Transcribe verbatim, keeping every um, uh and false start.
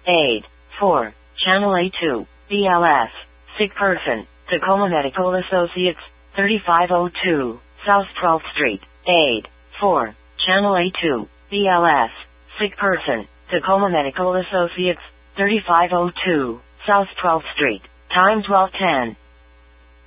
aid. four. Channel A two, B L S, sick person, Tacoma Medical Associates, thirty-five oh two, South twelfth Street, aid. four. Channel A two, B L S, sick person, Tacoma Medical Associates, thirty-five oh two, South twelfth Street, time twelve ten.